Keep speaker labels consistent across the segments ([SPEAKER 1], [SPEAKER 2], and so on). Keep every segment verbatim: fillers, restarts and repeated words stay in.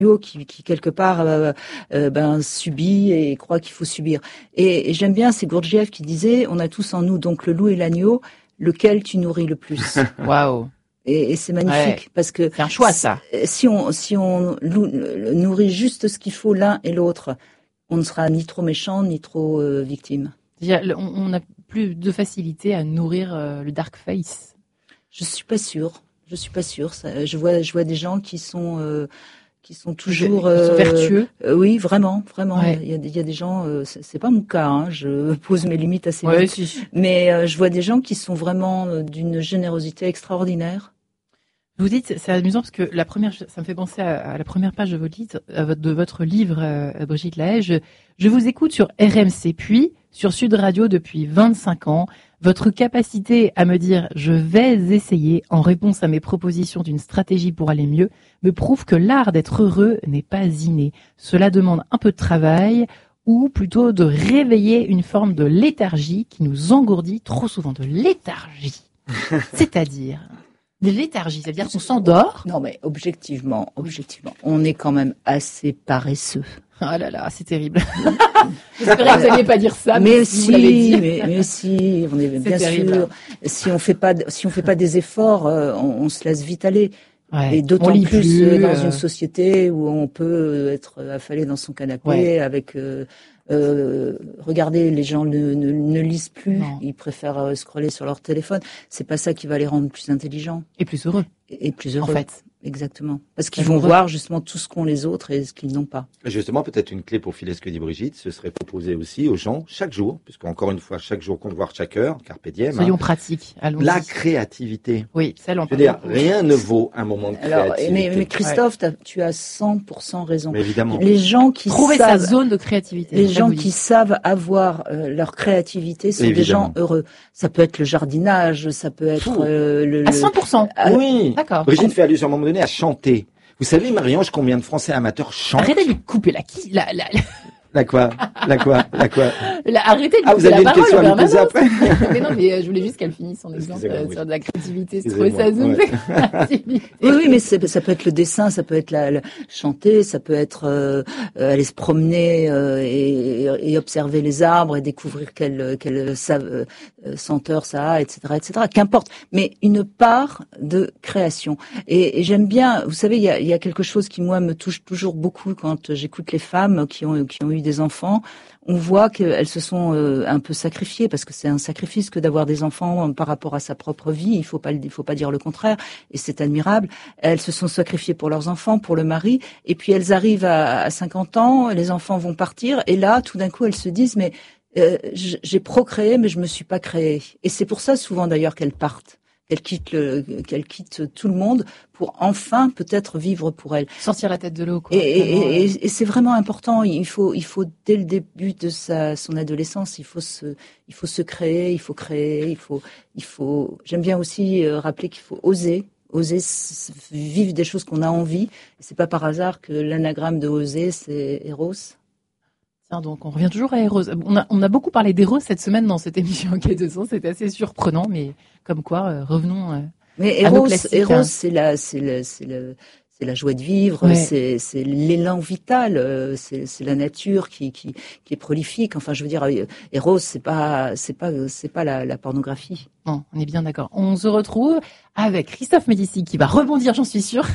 [SPEAKER 1] Qui, qui quelque part euh, euh, ben subit et croit qu'il faut subir. Et, et j'aime bien, c'est Gurdjieff qui disait, on a tous en nous donc le loup et l'agneau, lequel tu nourris le plus.
[SPEAKER 2] Waouh.
[SPEAKER 1] Et, et c'est magnifique
[SPEAKER 2] ouais.
[SPEAKER 1] parce que
[SPEAKER 2] c'est un choix ça.
[SPEAKER 1] Si on si on lou, nourrit juste ce qu'il faut l'un et l'autre, on ne sera ni trop méchant ni trop euh, victime.
[SPEAKER 2] C'est-à-dire, on, on a plus de facilité à nourrir euh, le dark face.
[SPEAKER 1] Je suis pas sûre. Je suis pas sûre. Ça, je vois je vois des gens qui sont euh, qui sont toujours
[SPEAKER 2] Ils sont vertueux.
[SPEAKER 1] Euh, oui, vraiment, vraiment.
[SPEAKER 2] Ouais.
[SPEAKER 1] Il y a, il y a des gens. Euh, c'est, c'est pas mon cas. Hein, je pose mes limites assez
[SPEAKER 2] ouais,
[SPEAKER 1] vite.
[SPEAKER 2] Si.
[SPEAKER 1] Mais euh, je vois des gens qui sont vraiment euh, d'une générosité extraordinaire.
[SPEAKER 2] Vous dites, c'est amusant parce que la première, ça me fait penser à, à la première page de votre livre, à votre, de votre livre, euh, Brigitte Lahaie. Je, je vous écoute sur R M C, puis sur Sud Radio depuis vingt-cinq ans. Votre capacité à me dire « je vais essayer » en réponse à mes propositions d'une stratégie pour aller mieux me prouve que l'art d'être heureux n'est pas inné. Cela demande un peu de travail ou plutôt de réveiller une forme de léthargie qui nous engourdit trop souvent. De léthargie, c'est-à-dire de léthargie, c'est-à-dire qu'on s'endort.
[SPEAKER 1] Non mais objectivement, objectivement, on est quand même assez paresseux.
[SPEAKER 2] Ah là là, c'est terrible. J'espérais que vous n'alliez pas dire ça.
[SPEAKER 1] Mais,
[SPEAKER 2] mais
[SPEAKER 1] si,
[SPEAKER 2] vous l'avez dit.
[SPEAKER 1] mais, mais si, on est,
[SPEAKER 2] c'est
[SPEAKER 1] bien
[SPEAKER 2] terrible.
[SPEAKER 1] sûr. Si on fait pas, si on fait pas des efforts, euh, on, on se laisse vite aller.
[SPEAKER 2] Ouais,
[SPEAKER 1] et d'autant plus,
[SPEAKER 2] plus
[SPEAKER 1] euh, dans
[SPEAKER 2] euh...
[SPEAKER 1] une société où on peut être affalé dans son canapé
[SPEAKER 2] ouais.
[SPEAKER 1] avec. Euh, euh, regardez, les gens ne, ne, ne lisent plus.
[SPEAKER 2] Non.
[SPEAKER 1] Ils préfèrent euh, scroller sur leur téléphone. C'est pas ça qui va les rendre plus intelligents
[SPEAKER 2] et plus heureux.
[SPEAKER 1] Et, et plus heureux.
[SPEAKER 2] En fait.
[SPEAKER 1] Exactement. Parce qu'ils vont voir justement tout ce qu'ont les autres et ce qu'ils n'ont pas.
[SPEAKER 3] Justement, peut-être une clé pour filer ce que dit Brigitte, ce serait proposer aussi aux gens, chaque jour, puisqu'encore une fois, chaque jour compte voir chaque heure, carpe diem.
[SPEAKER 2] Soyons
[SPEAKER 3] hein,
[SPEAKER 2] pratiques, allons-y.
[SPEAKER 3] La créativité.
[SPEAKER 2] Oui, ça l'on
[SPEAKER 3] Je veux dire, rien ne vaut un moment de
[SPEAKER 1] Alors,
[SPEAKER 3] créativité.
[SPEAKER 1] mais, mais Christophe, ouais. tu as cent pour cent raison.
[SPEAKER 3] Mais évidemment.
[SPEAKER 1] Les gens qui
[SPEAKER 2] Trouver
[SPEAKER 1] savent,
[SPEAKER 2] sa zone de créativité.
[SPEAKER 1] Les gens qui savent avoir euh, leur créativité sont
[SPEAKER 3] évidemment.
[SPEAKER 1] des gens heureux. Ça peut être le jardinage, ça peut être euh, le,
[SPEAKER 2] à cent pour cent.
[SPEAKER 1] À,
[SPEAKER 3] oui.
[SPEAKER 2] D'accord.
[SPEAKER 3] Brigitte fait allusion à un moment donné à chanter. Vous savez, Marie-Ange, combien de Français amateurs chantent?
[SPEAKER 2] Arrêtez de lui couper la qui, la, la, la...
[SPEAKER 3] La quoi? La quoi? La quoi?
[SPEAKER 2] La, arrêtez de lui
[SPEAKER 3] ah,
[SPEAKER 2] couper
[SPEAKER 3] vous
[SPEAKER 2] la
[SPEAKER 3] avez une
[SPEAKER 2] parole,
[SPEAKER 3] question à me poser après?
[SPEAKER 2] Mais non, mais euh, je voulais juste qu'elle finisse son exemple euh,
[SPEAKER 3] oui.
[SPEAKER 2] sur de la créativité, trouver sa zone
[SPEAKER 1] ouais. de créativité. Oui, oui, mais c'est, ça peut être le dessin, ça peut être la, la chanter, ça peut être euh, aller se promener euh, et, et observer les arbres et découvrir quelle, quelle euh, senteur ça a, et cetera, et cetera. Qu'importe, mais une part de création. Et, et j'aime bien, vous savez, il y a, il y a quelque chose qui moi me touche toujours beaucoup quand j'écoute les femmes qui ont qui ont eu des enfants. On voit qu'elles se sont euh, un peu sacrifiées parce que c'est un sacrifice que d'avoir des enfants par rapport à sa propre vie. Il faut pas, il faut pas dire le contraire. Et c'est admirable. Elles se sont sacrifiées pour leurs enfants, pour le mari. Et puis elles arrivent à, à cinquante ans, les enfants vont partir. Et là, tout d'un coup, elles se disent mais euh, j'ai procréé, mais je me suis pas créée. Et c'est pour ça souvent d'ailleurs qu'elles partent. Qu'elle quitte le, qu'elle quitte tout le monde pour enfin peut-être vivre pour elle.
[SPEAKER 2] Sortir la tête de l'eau, quoi.
[SPEAKER 1] Et, et, et, et c'est vraiment important. Il faut, il faut dès le début de sa, son adolescence, il faut se, il faut se créer, il faut créer, il faut, il faut. J'aime bien aussi euh, rappeler qu'il faut oser, oser s- vivre des choses qu'on a envie. Et c'est pas par hasard que l'anagramme de oser, c'est Eros.
[SPEAKER 2] Donc on revient toujours à Eros. On a, on a beaucoup parlé d'Eros cette semaine dans cette émission Enquête de sens. C'était assez surprenant, mais comme quoi, euh, revenons. Euh,
[SPEAKER 1] mais
[SPEAKER 2] à
[SPEAKER 1] Eros,
[SPEAKER 2] nos classiques,
[SPEAKER 1] Eros,
[SPEAKER 2] hein.
[SPEAKER 1] c'est la, c'est le, c'est le, c'est la joie de vivre,
[SPEAKER 2] Ouais.
[SPEAKER 1] c'est, c'est l'élan vital, euh, c'est, c'est la nature qui, qui, qui est prolifique. Enfin, je veux dire, euh, Eros, c'est pas, c'est pas, c'est pas la, la pornographie.
[SPEAKER 2] Non, on est bien d'accord. On se retrouve avec Christophe Médici qui va rebondir, j'en suis sûre.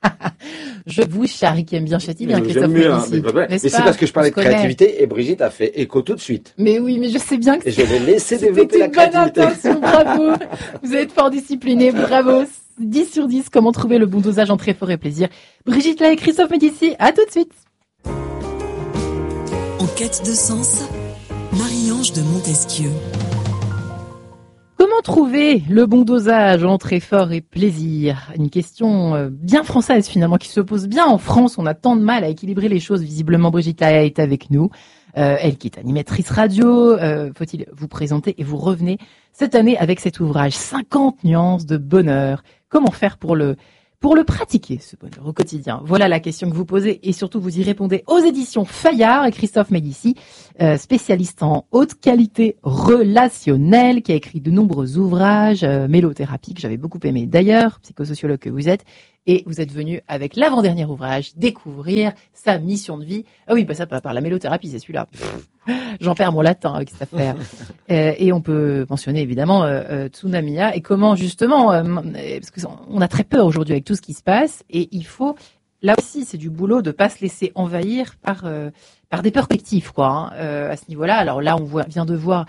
[SPEAKER 2] Je vous charrie qui aime bien Châtie, bien Christophe
[SPEAKER 3] mieux, hein,
[SPEAKER 2] Médici.
[SPEAKER 3] mais, mais
[SPEAKER 2] N'est-ce
[SPEAKER 3] c'est
[SPEAKER 2] pas
[SPEAKER 3] parce que je parlais
[SPEAKER 2] On
[SPEAKER 3] de
[SPEAKER 2] se connaît.
[SPEAKER 3] créativité et Brigitte a fait écho tout de suite.
[SPEAKER 2] Mais oui, mais je sais bien que
[SPEAKER 3] Et je vais laisser
[SPEAKER 2] c'était
[SPEAKER 3] développer la
[SPEAKER 2] une bonne
[SPEAKER 3] créativité.
[SPEAKER 2] intention, bravo. Vous êtes fort discipliné, bravo. dix sur dix, comment trouver le bon dosage entre effort et plaisir. Brigitte Lahaie et Christophe Médici, à tout de suite.
[SPEAKER 4] En quête de sens, Marie-Ange de Montesquieu.
[SPEAKER 2] Comment trouver le bon dosage entre effort et plaisir? Une question euh, bien française finalement, qui se pose bien en France. On a tant de mal à équilibrer les choses. Visiblement, Brigitte Lahaie est avec nous. Euh, elle qui est animatrice radio. Euh, faut-il vous présenter? Et vous revenez cette année avec cet ouvrage cinquante nuances de bonheur. Comment faire pour le pour le pratiquer, ce bonheur au quotidien? Voilà la question que vous posez et surtout vous y répondez aux éditions Fayard et Christophe Médici, euh, spécialiste en haute qualité relationnelle, qui a écrit de nombreux ouvrages, euh, mélothérapie, que j'avais beaucoup aimé d'ailleurs, psychosociologue que vous êtes, Et vous êtes venu avec l'avant-dernier ouvrage, découvrir sa mission de vie. Ah oui, bah ça par la mélothérapie, c'est celui-là. J'en perds mon latin avec cette affaire. euh, et on peut mentionner évidemment euh, euh, Tsunamiya et comment justement, euh, parce que on a très peur aujourd'hui avec tout ce qui se passe, et il faut, là aussi, c'est du boulot de pas se laisser envahir par euh, par des perspectives, quoi. Hein, euh, à ce niveau-là, alors là, on voit, vient de voir,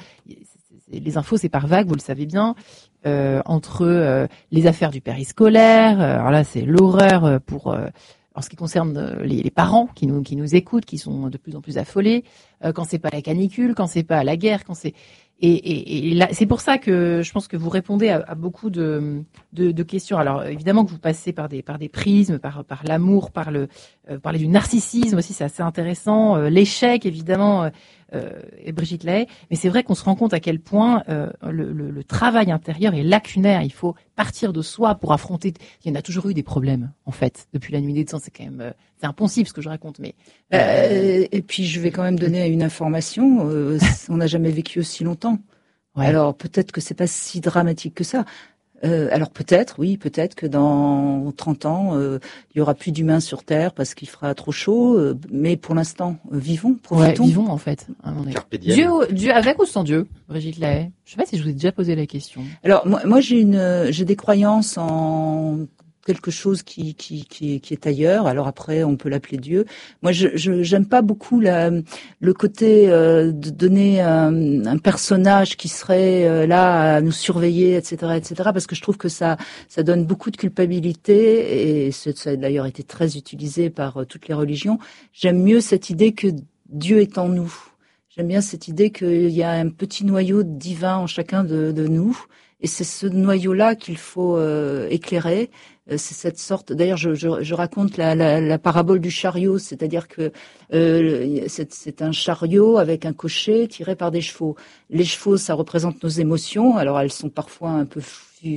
[SPEAKER 2] les infos, c'est par vague, vous le savez bien. Euh, entre euh, les affaires du périscolaire, euh, alors là c'est l'horreur pour euh, en ce qui concerne euh, les, les parents qui nous qui nous écoutent, qui sont de plus en plus affolés, euh, quand c'est pas la canicule, quand c'est pas la guerre, quand c'est et, et, et là c'est pour ça que je pense que vous répondez à, à beaucoup de, de de questions. Alors évidemment que vous passez par des par des prismes, par par l'amour, par le euh, parler du narcissisme aussi, c'est assez intéressant, euh, l'échec évidemment. Euh, Euh, et Brigitte Lahaie, mais c'est vrai qu'on se rend compte à quel point euh, le, le, le travail intérieur est lacunaire. Il faut partir de soi pour affronter. Il y en a toujours eu des problèmes, en fait, depuis la nuit des temps. C'est quand même, euh, c'est impossible ce que je raconte, mais.
[SPEAKER 1] Euh... Euh, et puis je vais quand même donner une information. Euh, on n'a jamais vécu aussi longtemps. Ouais. Alors peut-être que c'est pas si dramatique que ça. Euh, alors peut-être, oui, peut-être que dans trente ans, euh, il y aura plus d'humains sur Terre parce qu'il fera trop chaud. Euh, mais pour l'instant, euh, vivons, profitons.
[SPEAKER 2] Ouais, vivons en fait. Dieu, Dieu avec ou sans Dieu, Brigitte Lahaie. Je sais pas si je vous ai déjà posé la question.
[SPEAKER 1] Alors moi, moi j'ai une, j'ai des croyances en quelque chose qui, qui, qui, qui est ailleurs. Alors après, on peut l'appeler Dieu. Moi, je, je j'aime pas beaucoup la, le côté euh, de donner un, un personnage qui serait euh, là à nous surveiller, et cetera, et cetera. Parce que je trouve que ça, ça donne beaucoup de culpabilité et ça a d'ailleurs été très utilisé par euh, toutes les religions. J'aime mieux cette idée que Dieu est en nous. J'aime bien cette idée qu'il y a un petit noyau divin en chacun de, de nous. Et c'est ce noyau-là qu'il faut euh, éclairer. C'est cette sorte. D'ailleurs, je, je, je raconte la, la, la parabole du chariot, c'est-à-dire que euh, c'est, c'est un chariot avec un cocher tiré par des chevaux. Les chevaux, ça représente nos émotions. Alors, elles sont parfois un peu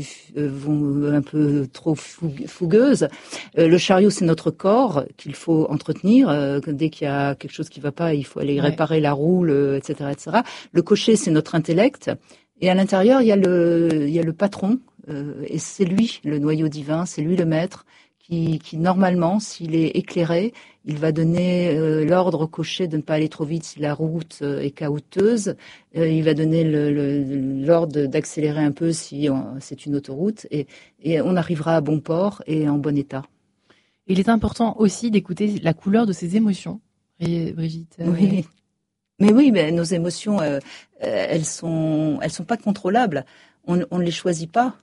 [SPEAKER 1] vont un peu trop fougueuses. Euh, le chariot, c'est notre corps qu'il faut entretenir. Euh, dès qu'il y a quelque chose qui va pas, il faut aller ouais. réparer la roue, le, et cetera, et cetera. Le cocher, c'est notre intellect. Et à l'intérieur, il y a le, il y a le patron. Euh, et c'est lui, le noyau divin, c'est lui le maître, qui, qui normalement, s'il est éclairé, il va donner euh, l'ordre au cocher de ne pas aller trop vite si la route euh, est caouteuse. Euh, il va donner le, le, l'ordre d'accélérer un peu si on, c'est une autoroute. Et, et on arrivera à bon port et en bon état.
[SPEAKER 2] Il est important aussi d'écouter la couleur de ses émotions, Brigitte.
[SPEAKER 1] Oui. Mais oui, mais nos émotions, euh, elles sont, elles sont pas contrôlables. On, on ne les choisit pas.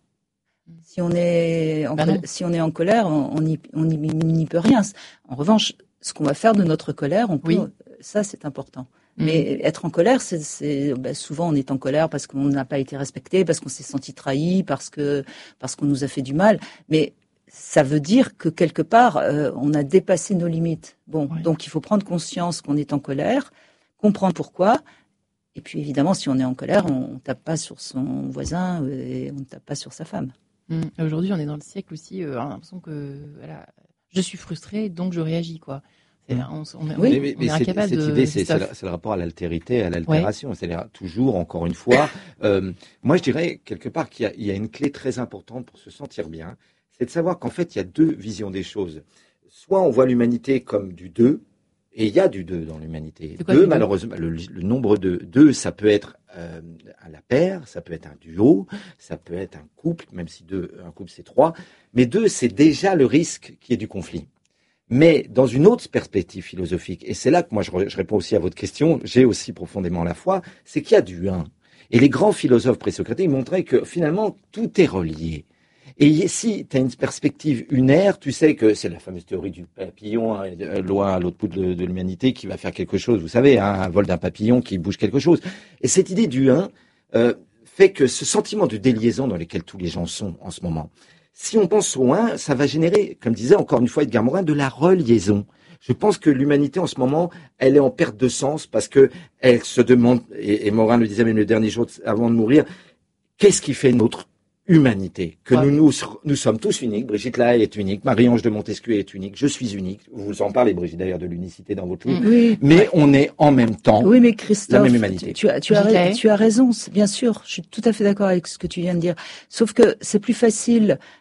[SPEAKER 1] Si on est en, ben si on est en colère, on n'y on n'y peut rien. En revanche, ce qu'on va faire de notre colère, on peut, oui. ça c'est important. Mmh. Mais être en colère, c'est, c'est ben souvent on est en colère parce qu'on n'a pas été respecté, parce qu'on s'est senti trahi, parce que parce qu'on nous a fait du mal. Mais ça veut dire que quelque part, euh, on a dépassé nos limites. Bon, oui. Donc il faut prendre conscience qu'on est en colère, comprendre pourquoi. Et puis évidemment, si on est en colère, on ne tape pas sur son voisin et on ne tape pas sur sa femme.
[SPEAKER 2] Mmh. Aujourd'hui, on est dans le siècle aussi, euh, on a l'impression que voilà, je suis frustrée, donc je réagis, quoi. C'est,
[SPEAKER 3] mmh.
[SPEAKER 2] on, on, on,
[SPEAKER 3] oui,
[SPEAKER 2] on,
[SPEAKER 3] mais,
[SPEAKER 2] on
[SPEAKER 3] mais
[SPEAKER 2] est incapable
[SPEAKER 3] cette
[SPEAKER 2] de.
[SPEAKER 3] idée, c'est, c'est, le, c'est le rapport à l'altérité, à l'altération. Ouais. C'est-à-dire toujours, encore une fois, euh, moi je dirais quelque part qu'il y a, il y a une clé très importante pour se sentir bien, c'est de savoir qu'en fait il y a deux visions des choses. Soit on voit l'humanité comme du deux. Et il y a du deux dans l'humanité. Deux, malheureusement, le, le nombre de deux, ça peut être euh, à la paire, ça peut être un duo, ça peut être un couple, même si deux, un couple c'est trois. Mais deux, c'est déjà le risque qu'il y ait du conflit. Mais dans une autre perspective philosophique, et c'est là que moi je, je réponds aussi à votre question, j'ai aussi profondément la foi, c'est qu'il y a du un. Et les grands philosophes présocratiques montraient que finalement tout est relié. Et si tu as une perspective unaire, tu sais que c'est la fameuse théorie du papillon, hein, loin à l'autre bout de, de l'humanité, qui va faire quelque chose. Vous savez, hein, un vol d'un papillon qui bouge quelque chose. Et cette idée du un euh, fait que ce sentiment de déliaison dans lequel tous les gens sont en ce moment, si on pense au un, ça va générer, comme disait encore une fois Edgar Morin, de la reliaison. Je pense que l'humanité en ce moment, elle est en perte de sens parce que elle se demande, et, et Morin le disait même le dernier jour avant de mourir, qu'est-ce qui fait notre humanité, que ouais. nous, nous nous sommes tous uniques. Brigitte Lahaie est unique, Marie-Ange de Montesquieu est unique, je suis unique. Vous en parlez, Brigitte, d'ailleurs, de l'unicité dans votre livre.
[SPEAKER 1] Oui.
[SPEAKER 3] Mais ouais. on est en même temps
[SPEAKER 1] oui, mais Christophe,
[SPEAKER 3] la même humanité.
[SPEAKER 1] Tu, tu, as, tu, as, tu as raison, bien sûr. Je suis tout à fait d'accord avec ce que tu viens de dire. Sauf que c'est plus facile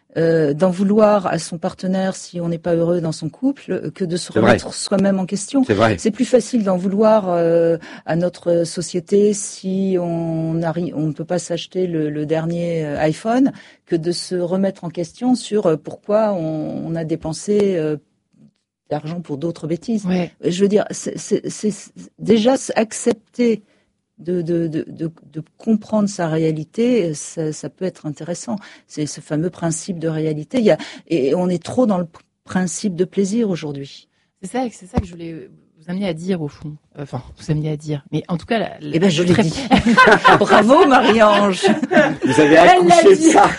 [SPEAKER 1] euh, d'en vouloir à son partenaire si on n'est pas heureux dans son couple que de se
[SPEAKER 3] C'est
[SPEAKER 1] remettre
[SPEAKER 3] vrai.
[SPEAKER 1] soi-même en question.
[SPEAKER 3] C'est vrai.
[SPEAKER 1] C'est plus facile d'en vouloir euh, à notre société si on arrive, on ne peut pas s'acheter le, le dernier iPhone que de se remettre en question sur pourquoi on, on a dépensé euh, d'argent pour d'autres bêtises.
[SPEAKER 2] Ouais.
[SPEAKER 1] Je veux dire, c'est, c'est, c'est déjà accepter de, de, de, de, de comprendre sa réalité, ça, ça peut être intéressant. C'est ce fameux principe de réalité. Il y a, et on est trop dans le principe de plaisir aujourd'hui.
[SPEAKER 2] C'est ça, c'est ça que je voulais vous amener à dire au fond. Enfin, vous amener à dire. Mais en tout cas, la, la,
[SPEAKER 1] eh ben, je l'ai
[SPEAKER 2] très...
[SPEAKER 1] dit. Bravo, Marie-Ange.
[SPEAKER 3] Vous avez accouché de ça.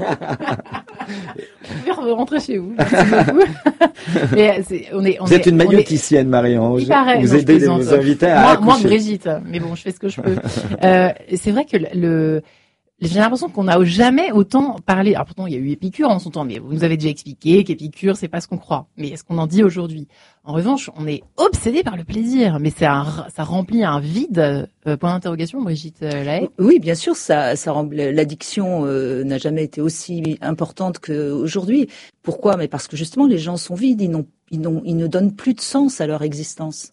[SPEAKER 2] Vous pouvez rentrer chez vous. Merci beaucoup. Mais c'est, on est, on
[SPEAKER 3] vous êtes
[SPEAKER 2] est,
[SPEAKER 3] une magnoticienne, est... Marie-Ange.
[SPEAKER 2] Il paraît,
[SPEAKER 3] vous
[SPEAKER 2] non,
[SPEAKER 3] aidez vos invités à
[SPEAKER 2] moi,
[SPEAKER 3] accoucher.
[SPEAKER 2] Moi, Brigitte. Mais bon, je fais ce que je peux. euh, c'est vrai que le, j'ai l'impression qu'on n'a jamais autant parlé. Alors pourtant, il y a eu Épicure en son temps, mais vous nous avez déjà expliqué qu'Épicure, c'est pas ce qu'on croit. Mais est-ce qu'on en dit aujourd'hui? En revanche, on est obsédé par le plaisir, mais ça, ça remplit un vide. Euh, point d'interrogation, Brigitte Lahaye.
[SPEAKER 1] Oui, bien sûr, ça, ça remplit. L'addiction euh, n'a jamais été aussi importante qu'aujourd'hui. Pourquoi? Mais parce que justement, les gens sont vides. Ils n'ont, ils n'ont, ils ne donnent plus de sens à leur existence.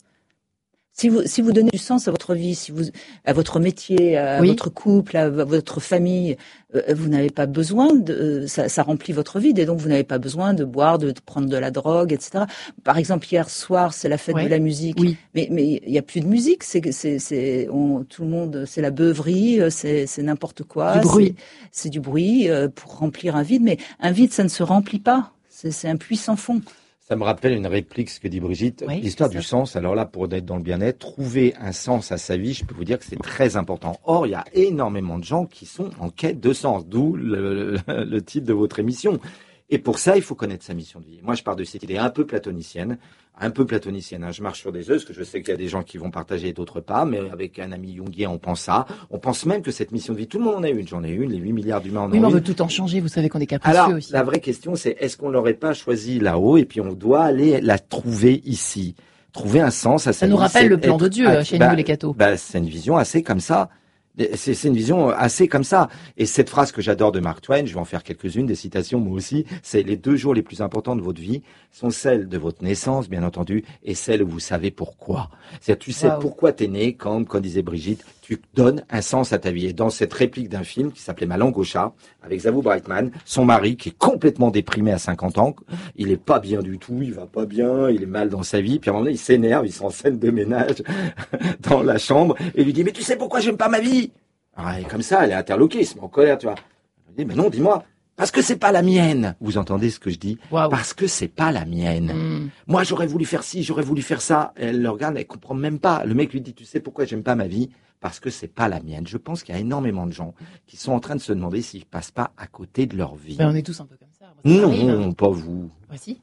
[SPEAKER 1] Si vous, si vous donnez du sens à votre vie, si vous, à votre métier, à
[SPEAKER 2] oui.
[SPEAKER 1] votre couple, à votre famille, euh, vous n'avez pas besoin de, euh, ça, ça remplit votre vide et donc vous n'avez pas besoin de boire, de, de prendre de la drogue, et cetera. Par exemple, hier soir, c'est la fête
[SPEAKER 2] ouais.
[SPEAKER 1] de la musique.
[SPEAKER 2] Oui.
[SPEAKER 1] Mais, mais il y a plus de musique. C'est, c'est, c'est, on, tout le monde, c'est la beuverie, c'est, c'est n'importe quoi.
[SPEAKER 2] Du bruit.
[SPEAKER 1] C'est, c'est du bruit euh, pour remplir un vide. Mais un vide, ça ne se remplit pas. C'est, c'est un puits sans fond.
[SPEAKER 3] Ça me rappelle une réplique, ce que dit Brigitte,
[SPEAKER 2] oui,
[SPEAKER 3] l'histoire du sens. Alors là, pour être dans le bien-être, trouver un sens à sa vie, je peux vous dire que c'est très important. Or, il y a énormément de gens qui sont en quête de sens, d'où le, le, le titre de votre émission. Et pour ça, il faut connaître sa mission de vie. Moi, je pars de cette idée un peu platonicienne, un peu platonicienne. Hein. Je marche sur des œufs, parce que je sais qu'il y a des gens qui vont partager et d'autres pas, mais avec un ami jungien, on pense ça. On pense même que cette mission de vie, tout le monde en a une. J'en ai une, les huit milliards d'humains en ont une.
[SPEAKER 2] Oui, mais on veut tout en changer. Vous savez qu'on est capricieux
[SPEAKER 3] Alors,
[SPEAKER 2] aussi.
[SPEAKER 3] La vraie question, c'est est-ce qu'on l'aurait pas choisi là-haut et puis on doit aller la trouver ici, trouver un sens à sa
[SPEAKER 2] Ça
[SPEAKER 3] vie.
[SPEAKER 2] nous rappelle
[SPEAKER 3] c'est
[SPEAKER 2] le plan
[SPEAKER 3] être,
[SPEAKER 2] de Dieu
[SPEAKER 3] à,
[SPEAKER 2] chez
[SPEAKER 3] bah,
[SPEAKER 2] nous les cathos.
[SPEAKER 3] Bah, c'est une vision assez comme ça. C'est, c'est une vision assez comme ça. Et cette phrase que j'adore de Mark Twain, je vais en faire quelques-unes, des citations moi aussi, c'est les deux jours les plus importants de votre vie sont celles de votre naissance, bien entendu, et celles où vous savez pourquoi. C'est-à-dire, tu sais wow. pourquoi t'es né, comme, comme disait Brigitte, tu donnes un sens à ta vie. Et dans cette réplique d'un film qui s'appelait Ma langue au chat, avec Zavou Brightman, son mari qui est complètement déprimé à cinquante ans, il est pas bien du tout, il va pas bien, il est mal dans sa vie, puis à un moment donné, il s'énerve, il s'en scène de ménage dans la chambre, et lui dit, mais tu sais pourquoi j'aime pas ma vie? Ah, et comme ça, elle est interloquée, il se met en colère, tu vois. Elle dit, mais non, dis-moi, parce que c'est pas la mienne. Vous entendez ce que je dis?
[SPEAKER 2] Wow.
[SPEAKER 3] Parce que c'est pas la mienne.
[SPEAKER 2] Mm.
[SPEAKER 3] Moi, j'aurais voulu faire ci, j'aurais voulu faire ça. Et elle le regarde, elle comprend même pas. Le mec lui dit, tu sais pourquoi j'aime pas ma vie? Parce que c'est pas la mienne. Je pense qu'il y a énormément de gens qui sont en train de se demander s'ils passent pas à côté de leur vie.
[SPEAKER 2] Ben, on est tous un peu comme ça.
[SPEAKER 3] Moi, ça non, m'arrive, hein. Pas vous.
[SPEAKER 2] Moi, si.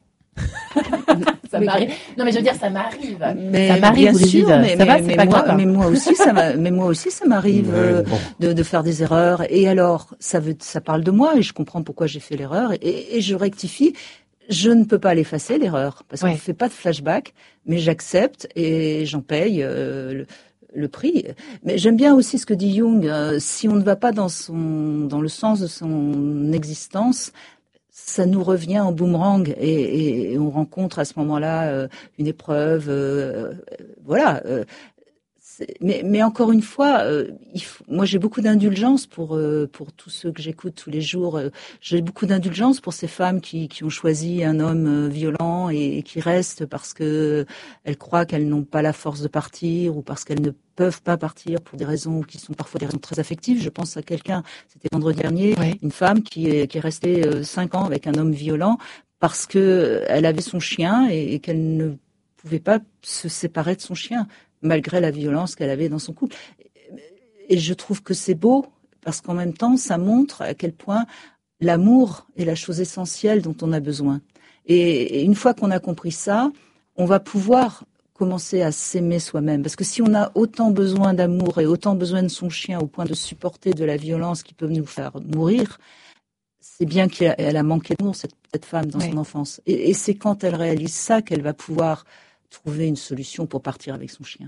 [SPEAKER 2] ça mais m'arrive. Non, mais je veux dire, ça m'arrive.
[SPEAKER 1] Mais
[SPEAKER 2] ça m'arrive,
[SPEAKER 1] bien sûr, mais,
[SPEAKER 2] ça
[SPEAKER 1] mais,
[SPEAKER 2] va, c'est
[SPEAKER 1] mais
[SPEAKER 2] pas
[SPEAKER 1] moi,
[SPEAKER 2] grave.
[SPEAKER 1] Mais moi aussi, ça m'a, mais moi aussi, ça m'arrive euh, bon. de, de faire des erreurs. Et alors, ça veut, ça parle de moi et je comprends pourquoi j'ai fait l'erreur et, et je rectifie. Je ne peux pas l'effacer, l'erreur, parce ouais. qu'on ne fait pas de flashback, mais j'accepte et j'en paye euh, le, le prix. Mais j'aime bien aussi ce que dit Jung. Euh, si on ne va pas dans son, dans le sens de son existence, ça nous revient en boomerang et, et, et on rencontre à ce moment-là euh, une épreuve. Euh, voilà. Euh, mais, mais encore une fois, euh, il faut, moi j'ai beaucoup d'indulgence pour euh, pour tous ceux que j'écoute tous les jours. Euh, j'ai beaucoup d'indulgence pour ces femmes qui qui ont choisi un homme euh, violent et, et qui restent parce que elles croient qu'elles n'ont pas la force de partir ou parce qu'elles ne peuvent pas partir pour des raisons qui sont parfois des raisons très affectives. Je pense à quelqu'un, c'était vendredi dernier,
[SPEAKER 2] oui.
[SPEAKER 1] une femme qui est qui est restée euh, cinq ans avec un homme violent parce que elle avait son chien et, et qu'elle ne pouvait pas se séparer de son chien, malgré la violence qu'elle avait dans son couple. Et je trouve que c'est beau, parce qu'en même temps, ça montre à quel point l'amour est la chose essentielle dont on a besoin. Et une fois qu'on a compris ça, on va pouvoir commencer à s'aimer soi-même. Parce que si on a autant besoin d'amour et autant besoin de son chien au point de supporter de la violence qui peut nous faire mourir, c'est bien qu'elle a manqué d'amour, cette, cette femme, dans oui. son enfance. Et, et c'est quand elle réalise ça qu'elle va pouvoir trouver une solution pour partir avec son chien.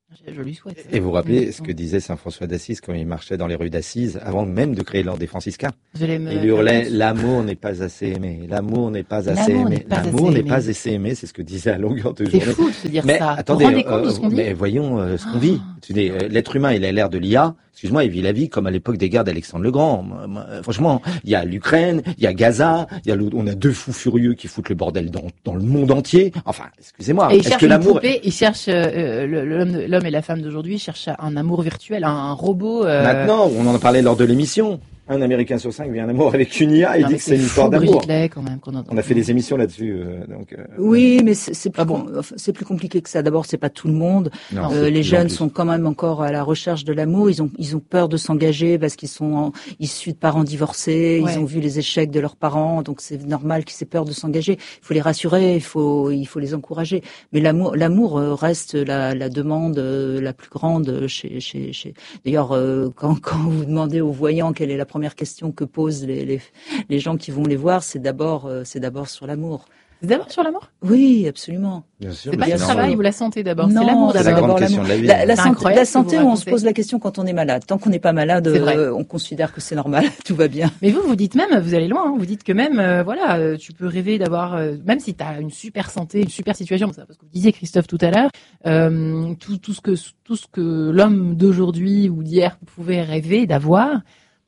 [SPEAKER 2] Je lui souhaite.
[SPEAKER 3] Et vous vous rappelez ce que disait saint François d'Assise quand il marchait dans les rues d'Assise, avant même de créer l'ordre des franciscains. Il hurlait « L'amour n'est pas assez aimé, l'amour n'est pas assez aimé, l'amour n'est pas assez aimé », c'est ce que disait à longueur de journée.
[SPEAKER 2] C'est fou de se dire
[SPEAKER 3] mais
[SPEAKER 2] ça.
[SPEAKER 3] Attendez,
[SPEAKER 2] vous vous rendez compte de ce qu'on dit ?
[SPEAKER 3] Mais voyons euh, ce qu'on vit. Oh. L'être humain, il a l'air de l'I A. Excuse-moi, il vit la vie comme à l'époque des guerres d'Alexandre le Grand. Franchement, il y a l'Ukraine, il y a Gaza, il y a le, on a deux fous furieux qui foutent le bordel dans, dans le monde entier. Enfin, excusez-moi.
[SPEAKER 2] Et il cherche une poupée, il cherche euh, l'homme, l'homme et la femme d'aujourd'hui cherchent un amour virtuel, un, un robot. Euh...
[SPEAKER 3] Maintenant, on en parlait lors de l'émission. Un Américain sur cinq vit un amour avec une I A et
[SPEAKER 2] non,
[SPEAKER 3] dit que c'est une histoire d'amour.
[SPEAKER 2] Quand même, qu'on
[SPEAKER 3] on a fait des émissions là-dessus. Euh, donc, euh,
[SPEAKER 1] oui, mais c'est, c'est, plus ah bon. com- c'est plus compliqué que ça. D'abord, c'est pas tout le monde. Non, euh, les jeunes sont quand même encore à la recherche de l'amour. Ils ont, ils ont peur de s'engager parce qu'ils sont en, issus de parents divorcés. Ouais. Ils ont vu les échecs de leurs parents, donc c'est normal qu'ils aient peur de s'engager. Il faut les rassurer, il faut, il faut les encourager. Mais l'amour, l'amour reste la, la demande la plus grande chez, chez, chez. D'ailleurs, euh, quand, quand vous demandez aux voyants quelle est la première question que posent les, les, les gens qui vont les voir, c'est d'abord, euh, c'est d'abord sur l'amour.
[SPEAKER 2] C'est d'abord sur l'amour ?
[SPEAKER 1] Oui, absolument.
[SPEAKER 3] Bien sûr,
[SPEAKER 2] c'est pas le travail ou la santé d'abord,
[SPEAKER 1] non,
[SPEAKER 2] c'est l'amour
[SPEAKER 1] c'est
[SPEAKER 2] d'abord.
[SPEAKER 3] La grande question de la vie.
[SPEAKER 1] La, la santé, la santé on se pose la question quand on est malade. Tant qu'on n'est pas malade, euh, on considère que c'est normal, tout va bien.
[SPEAKER 2] Mais vous, vous dites même, vous allez loin, hein, vous dites que même, euh, voilà, euh, tu peux rêver d'avoir, euh, même si tu as une super santé, une super situation, parce que vous disiez Christophe tout à l'heure, euh, tout, tout ce que tout ce que l'homme d'aujourd'hui ou d'hier pouvait rêver d'avoir.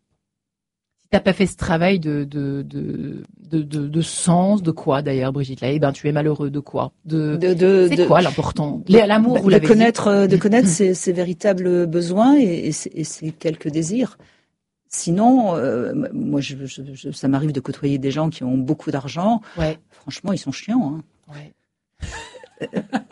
[SPEAKER 2] T'as pas fait ce travail de de de de de, de sens, de quoi d'ailleurs, Brigitte Lahaye ? Eh ben, tu es malheureux de quoi ? De, de, de c'est de, quoi l'important ? L'amour,
[SPEAKER 1] bah,
[SPEAKER 2] vous l'avez
[SPEAKER 1] de connaître,
[SPEAKER 2] dit.
[SPEAKER 1] de connaître ses, ses véritables besoins et, et, ses, et ses quelques désirs. Sinon, euh, moi, je, je, je, ça m'arrive de côtoyer des gens qui ont beaucoup d'argent.
[SPEAKER 2] Ouais.
[SPEAKER 1] Franchement, ils sont chiants. Hein.
[SPEAKER 2] Ouais.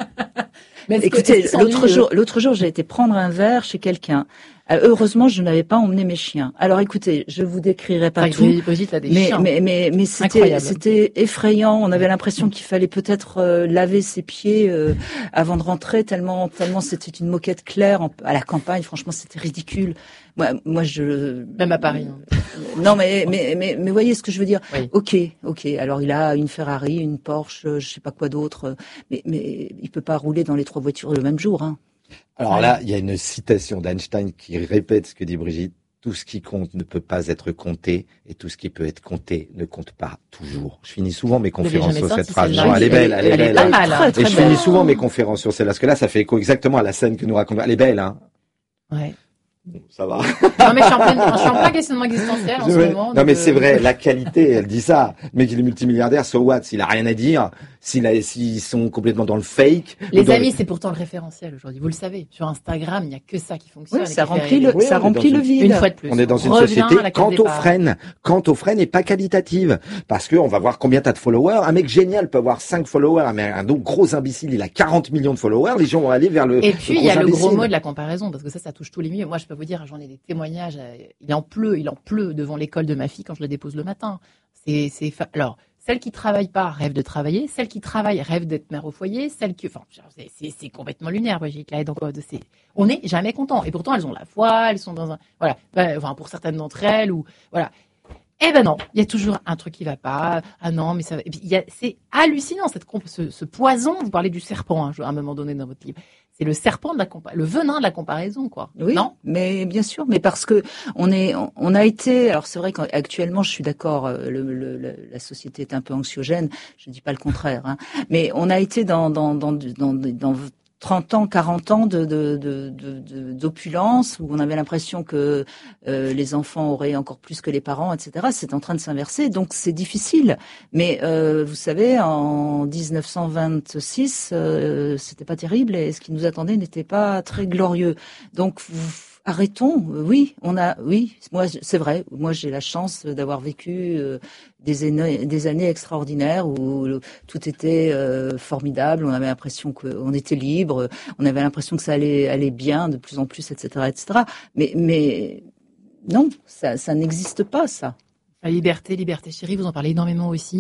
[SPEAKER 2] Mais
[SPEAKER 1] écoutez, l'autre jour, l'autre jour, j'ai été prendre un verre chez quelqu'un. Heureusement, je n'avais pas emmené mes chiens. Alors, écoutez, je vous décrirai pas
[SPEAKER 2] ah,
[SPEAKER 1] tout,
[SPEAKER 2] Brigitte a des
[SPEAKER 1] mais,
[SPEAKER 2] chiens.
[SPEAKER 1] mais mais mais c'était c'était effrayant. On avait l'impression qu'il fallait peut-être euh, laver ses pieds euh, avant de rentrer, tellement tellement c'était une moquette claire en, à la campagne. Franchement, c'était ridicule. Moi, moi, je
[SPEAKER 2] même à Paris. Hein.
[SPEAKER 1] Non, mais mais mais mais voyez ce que je veux dire.
[SPEAKER 2] Oui.
[SPEAKER 1] Ok, ok. Alors, il a une Ferrari, une Porsche, je sais pas quoi d'autre, mais mais il peut pas rouler dans les trois voitures le même jour, hein.
[SPEAKER 3] Alors là, il y a une citation d'Einstein qui répète ce que dit Brigitte. Tout ce qui compte ne peut pas être compté et tout ce qui peut être compté ne compte pas toujours. Je finis souvent mes conférences sur cette phrase. Non, elle est belle, elle est belle.
[SPEAKER 2] Elle est pas mal, hein.
[SPEAKER 3] Et je finis souvent mes conférences sur celle-là, parce que là, ça fait écho exactement à la scène que nous racontons. Elle est belle, hein.
[SPEAKER 2] Ouais.
[SPEAKER 3] Bon, ça va.
[SPEAKER 2] Non, mais je suis en plein, je suis en plein questionnement existentiel en ce moment.
[SPEAKER 3] Non, mais
[SPEAKER 2] euh...
[SPEAKER 3] c'est vrai, la qualité, elle dit ça. Le mec, il est multimilliardaire, so what? S'il a rien à dire, s'il a, s'ils sont complètement dans le fake.
[SPEAKER 2] Les amis, le... c'est pourtant le référentiel aujourd'hui. Vous le savez. Sur Instagram, il n'y a que ça qui fonctionne.
[SPEAKER 1] Oui, ça remplit le, oui, ça remplit le vide.
[SPEAKER 2] Une fois de plus.
[SPEAKER 3] On est dans une société quantophrène. Quantophrène et pas qualitative. Parce que on va voir combien t'as de followers. Un mec génial peut avoir cinq followers, mais un autre gros imbécile, il a quarante millions de followers. Les gens vont aller vers le,
[SPEAKER 2] et puis, il y a
[SPEAKER 3] imbécile.
[SPEAKER 2] Le gros mot de la comparaison, parce que ça, ça touche tous les milieux. Moi, je peux vous dire, j'en ai des témoignages. Il en pleut, il en pleut devant l'école de ma fille quand je la dépose le matin. C'est, c'est, fa... alors, celle qui travaille pas rêve de travailler, celle qui travaille rêve d'être mère au foyer, celle qui, enfin, c'est, c'est, c'est complètement lunaire, Brigitte. Là, donc, c'est, on n'est jamais content. Et pourtant, elles ont la foi, elles sont dans un, voilà, enfin, pour certaines d'entre elles, ou, voilà. Eh ben non, il y a toujours un truc qui va pas. Ah non, mais ça va. Et puis, il y a, c'est hallucinant, cette, ce, ce poison. Vous parlez du serpent, hein, à un moment donné dans votre livre. C'est le serpent de la compa- le venin de la comparaison, quoi.
[SPEAKER 1] Oui,
[SPEAKER 2] non
[SPEAKER 1] mais bien sûr, mais parce que on est, on a été. Alors c'est vrai qu'actuellement, je suis d'accord. Le, le, le, la société est un peu anxiogène. Je dis pas le contraire, hein. Mais on a été dans dans dans dans, dans trente ans, quarante ans de, de, de, de, d'opulence, où on avait l'impression que euh, les enfants auraient encore plus que les parents, et cetera. C'est en train de s'inverser, donc c'est difficile. Mais euh, vous savez, en dix-neuf cent vingt-six, euh, c'était pas terrible, et ce qui nous attendait n'était pas très glorieux. Donc vous, arrêtons. Oui, on a, oui, moi c'est vrai. Moi j'ai la chance d'avoir vécu euh, des années, des années extraordinaires où tout était euh, formidable. On avait l'impression qu'on était libre. On avait l'impression que ça allait aller bien de plus en plus, et cetera, et cetera. Mais, mais non, ça, ça n'existe pas, ça.
[SPEAKER 2] La liberté, liberté chérie, vous en parlez énormément aussi.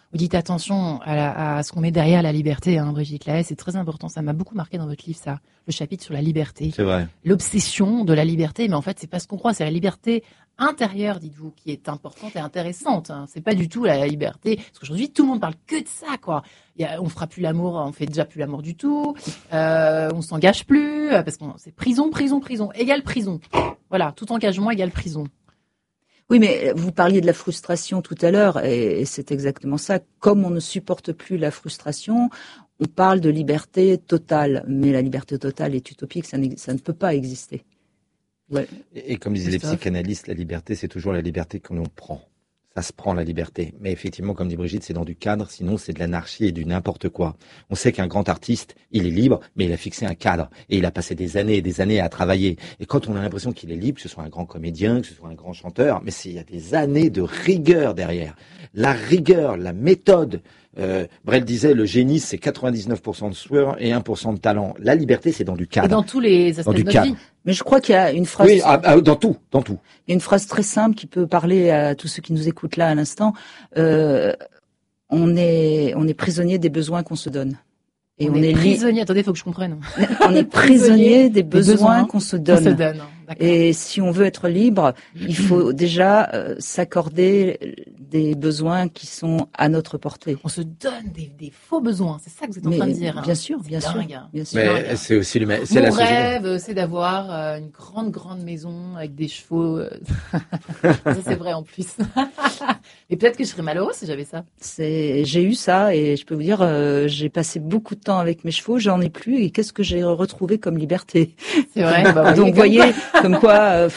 [SPEAKER 2] Vous dites attention à, la, à ce qu'on met derrière la liberté, hein, Brigitte Lahaie, c'est très important. Ça m'a beaucoup marqué dans votre livre, ça, le chapitre sur la liberté.
[SPEAKER 3] C'est vrai.
[SPEAKER 2] L'obsession de la liberté, mais en fait, c'est pas ce qu'on croit, c'est la liberté intérieure, dites-vous, qui est importante et intéressante. Hein. C'est pas du tout la liberté, parce qu'aujourd'hui, tout le monde parle que de ça, quoi. Il y a, on fera plus l'amour, on fait déjà plus l'amour du tout, euh, on s'engage plus, parce que c'est prison, prison, prison, égale prison. Voilà, tout engagement égale prison.
[SPEAKER 1] Oui, mais vous parliez de la frustration tout à l'heure, et, et c'est exactement ça. Comme on ne supporte plus la frustration, on parle de liberté totale, mais la liberté totale est utopique, ça, ça ne peut pas exister.
[SPEAKER 3] Ouais. Et, et comme disaient les psychanalystes, la liberté, c'est toujours la liberté que l'on prend. Ça se prend la liberté. Mais effectivement, comme dit Brigitte, c'est dans du cadre, sinon c'est de l'anarchie et du n'importe quoi. On sait qu'un grand artiste, il est libre, mais il a fixé un cadre. Et il a passé des années et des années à travailler. Et quand on a l'impression qu'il est libre, que ce soit un grand comédien, que ce soit un grand chanteur, mais il y a des années de rigueur derrière. La rigueur, la méthode. Euh, Brel disait, le génie, c'est quatre-vingt-dix-neuf pour cent de sueur et un pour cent de talent. La liberté, c'est dans du cadre.
[SPEAKER 2] Et dans tous les aspects
[SPEAKER 3] dans du
[SPEAKER 2] de notre
[SPEAKER 3] cadre.
[SPEAKER 2] vie.
[SPEAKER 1] Mais je crois qu'il y a une phrase.
[SPEAKER 3] Oui, ah, ah, dans tout, dans tout.
[SPEAKER 1] Il y a une phrase très simple qui peut parler à tous ceux qui nous écoutent là à l'instant. Euh, on est, on est prisonnier des besoins qu'on se donne.
[SPEAKER 2] Et on, on est, est prisonnier. Li... Attendez, il faut que je comprenne.
[SPEAKER 1] On est prisonnier des besoins, besoins qu'on se donne.
[SPEAKER 2] On se donne.
[SPEAKER 1] Et si on veut être libre, il faut déjà euh, s'accorder des besoins qui sont à notre portée.
[SPEAKER 2] On se donne des, des faux besoins, c'est ça que vous êtes en
[SPEAKER 1] Mais
[SPEAKER 2] train de dire. Hein.
[SPEAKER 1] Bien sûr, bien sûr,
[SPEAKER 2] dingue.
[SPEAKER 1] bien sûr.
[SPEAKER 3] Mais c'est aussi le, c'est
[SPEAKER 2] Mon
[SPEAKER 3] la
[SPEAKER 2] rêve, c'est d'avoir euh, une grande grande maison avec des chevaux. Ça c'est vrai en plus. Et peut-être que je serais malheureuse si j'avais ça.
[SPEAKER 1] C'est, j'ai eu ça et je peux vous dire, euh, j'ai passé beaucoup de temps avec mes chevaux, j'en ai plus et qu'est-ce que j'ai retrouvé comme liberté.
[SPEAKER 2] C'est vrai. Bah,
[SPEAKER 1] donc vous voyez, comme quoi. Euh,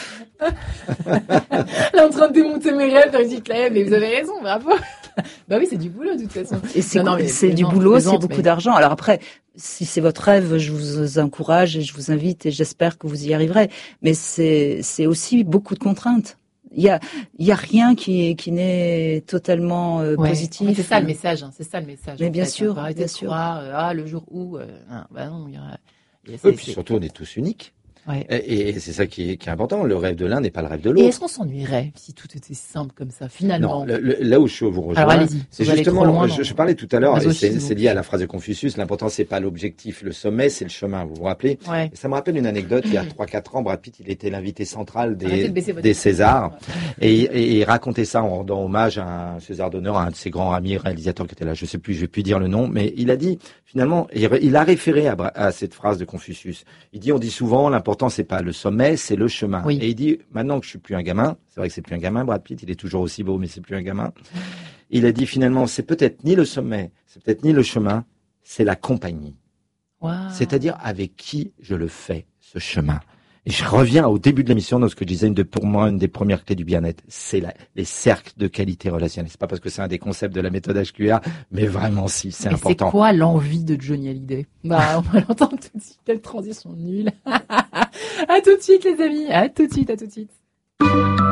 [SPEAKER 2] Là, en train de démonter mes rêves, Brigitte Lahaie, mais vous avez raison, bravo. Bah oui, c'est du boulot de toute façon.
[SPEAKER 1] Et c'est,
[SPEAKER 2] non, non, mais
[SPEAKER 1] c'est du boulot, c'est beaucoup mais... d'argent. Alors après, si c'est votre rêve, je vous encourage et je vous invite et j'espère que vous y arriverez. Mais c'est, c'est aussi beaucoup de contraintes. Il y a, il y a rien qui, qui n'est totalement euh,
[SPEAKER 2] ouais,
[SPEAKER 1] positif.
[SPEAKER 2] C'est ça le message, hein, c'est ça le message.
[SPEAKER 1] Mais bien
[SPEAKER 2] fait,
[SPEAKER 1] sûr,
[SPEAKER 2] hein,
[SPEAKER 1] bien sûr.
[SPEAKER 2] Croire, euh, ah, le jour où, euh, non, bah non, il y a.
[SPEAKER 3] Et oui, puis surtout, on est tous uniques.
[SPEAKER 2] Ouais.
[SPEAKER 3] Et, et c'est ça qui est, qui est important. Le rêve de l'un n'est pas le rêve de l'autre.
[SPEAKER 2] Et est-ce qu'on s'ennuierait si tout était simple comme ça, finalement?
[SPEAKER 3] Non, le, le, là où je vous rejoins,
[SPEAKER 2] alors, allez-y,
[SPEAKER 3] c'est justement,
[SPEAKER 2] loin,
[SPEAKER 3] je, je parlais tout à l'heure, et c'est,
[SPEAKER 2] aussi,
[SPEAKER 3] c'est lié à la phrase de Confucius, l'important c'est pas l'objectif, le sommet, c'est le chemin, vous vous rappelez?
[SPEAKER 2] Ouais.
[SPEAKER 3] Et ça me rappelle une anecdote, il y a trois quatre ans, Brad Pitt, il était l'invité central des,
[SPEAKER 2] de
[SPEAKER 3] des Césars, ouais. et, et il racontait ça en rendant hommage à un César d'honneur, à un de ses grands amis réalisateurs qui était là, je sais plus, je vais plus dire le nom, mais il a dit, finalement, il, il a référé à, à cette phrase de Confucius. Il dit, on dit souvent, l'important c'est pas le sommet, c'est le chemin.
[SPEAKER 2] Oui.
[SPEAKER 3] Et il dit, maintenant que je suis plus un gamin, c'est vrai que c'est plus un gamin, Brad Pitt, il est toujours aussi beau, mais c'est plus un gamin. Il a dit finalement, c'est peut-être ni le sommet, c'est peut-être ni le chemin, c'est la compagnie.
[SPEAKER 2] Wow.
[SPEAKER 3] C'est-à-dire avec qui je le fais, ce chemin. Et je reviens au début de l'émission dans ce que je disais, une de, pour moi, une des premières clés du bien-être, c'est la, les cercles de qualité relationnelle. C'est pas parce que c'est un des concepts de la méthode H Q R, mais vraiment si, c'est
[SPEAKER 2] mais
[SPEAKER 3] important.
[SPEAKER 2] C'est quoi l'envie de Johnny Hallyday? Bah, on va l'entendre tout de suite. Quelle transition nulle. À tout de suite, les amis. À tout de suite, à tout de suite.